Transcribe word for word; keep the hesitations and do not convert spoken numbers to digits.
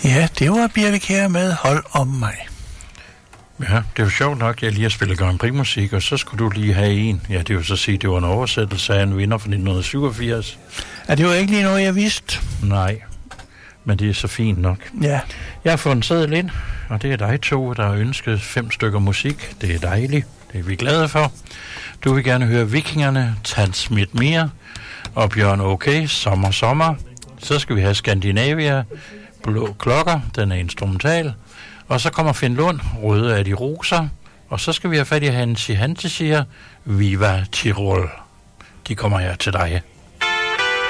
Ja, det var Birte Kjær med Hold om mig. Ja, det er jo sjovt nok, jeg lige har spillet Grand Prix-musik, og så skulle du lige have en. Ja, det vil så sige, det var en oversættelse af en vinder fra nitten syvogfirs. Ja, det var ikke lige noget, jeg vidste. Nej, men det er så fint nok. Ja. Jeg har fået en seddel ind, og det er dig to, der har ønsket fem stykker musik. Det er dejligt. Det er vi glade for. Du vil gerne høre Vikingerne, Tan Smith Mere og Bjørn Okay, Sommer Sommer. Så skal vi have Skandinavia, Blå Klokker, den er instrumental. Og så kommer Finn Lund, Røde af de Roser. Og så skal vi have fat i Hansi Hantesier, Viva Tirol. De kommer her til dig.